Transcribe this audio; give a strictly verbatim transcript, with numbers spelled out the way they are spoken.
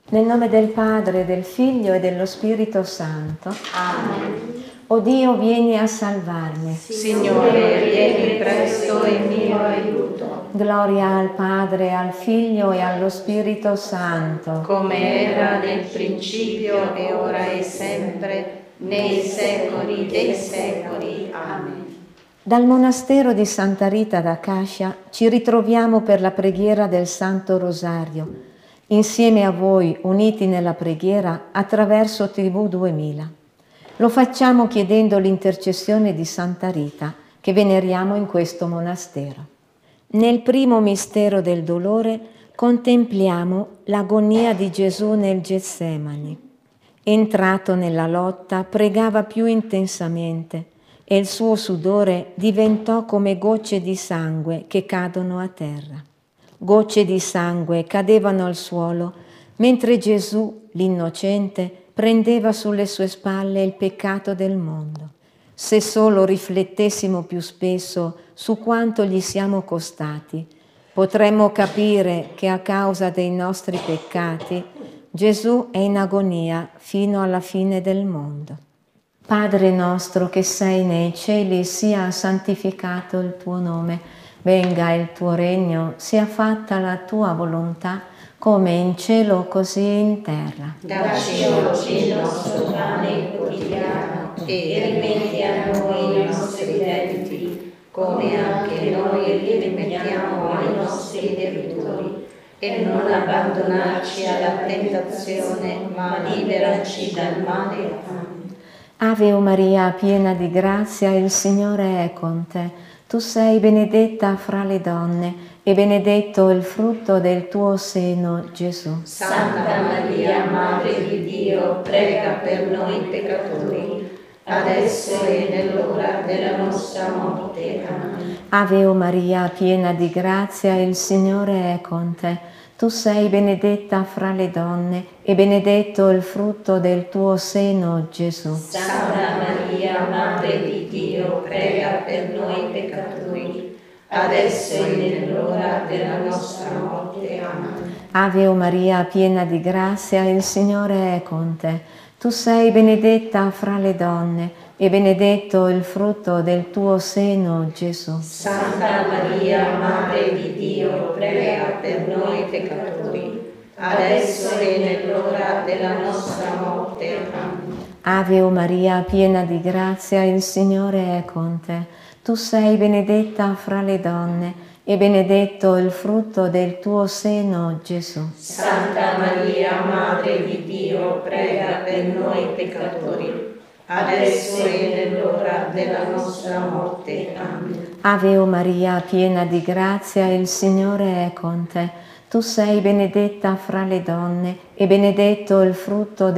Nel nome del Padre, del Figlio e dello Spirito Santo. Amen. O Dio, vieni a salvarmi. Signore, vieni presto in mio aiuto. Gloria al Padre, al Figlio e allo Spirito Santo. Come era nel principio, e ora e sempre, nei secoli dei secoli. Amen. Dal monastero di Santa Rita d'Acacia ci ritroviamo per la preghiera del Santo Rosario, insieme a voi, uniti nella preghiera attraverso tivù duemila. Lo facciamo chiedendo l'intercessione di Santa Rita, che veneriamo in questo monastero. Nel primo mistero del dolore contempliamo l'agonia di Gesù nel Getsemani. Entrato nella lotta, pregava più intensamente e il suo sudore diventò come gocce di sangue che cadono a terra. Gocce di sangue cadevano al suolo, mentre Gesù, l'innocente, prendeva sulle sue spalle il peccato del mondo. Se solo riflettessimo più spesso su quanto gli siamo costati, potremmo capire che a causa dei nostri peccati Gesù è in agonia fino alla fine del mondo. Padre nostro che sei nei cieli, sia santificato il tuo nome, venga il tuo regno, sia fatta la tua volontà, come in cielo così in terra. Dacci oggi il nostro pane quotidiano e rimetti a noi i nostri debiti, come anche noi li rimettiamo ai nostri debitori. E non abbandonarci alla tentazione, ma liberaci dal male. Amen. Ave Maria, piena di grazia, il Signore è con te. Tu sei benedetta fra le donne e benedetto il frutto del tuo seno, Gesù. Santa Maria, Madre di Dio, prega per noi peccatori, adesso e nell'ora della nostra morte. Amen. Ave Maria, piena di grazia, il Signore è con te. Tu sei benedetta fra le donne e benedetto il frutto del tuo seno, Gesù. Santa Maria, Madre di Dio, prega per noi peccatori, adesso e nell'ora della nostra morte. Amen. Ave Maria, piena di grazia, il Signore è con te. Tu sei benedetta fra le donne e benedetto il frutto del tuo seno, Gesù. Santa Maria, Madre di Dio, prega per noi peccatori, adesso e nell'ora della nostra morte. Amen. Ave Maria, piena di grazia, il Signore è con te. Tu sei benedetta fra le donne e benedetto il frutto del tuo seno, Gesù. Santa Maria, Madre di Dio, prega per noi peccatori, adesso e nell'ora della nostra morte. Amen. Ave Maria, piena di grazia, il Signore è con te. Tu sei benedetta fra le donne e benedetto il frutto del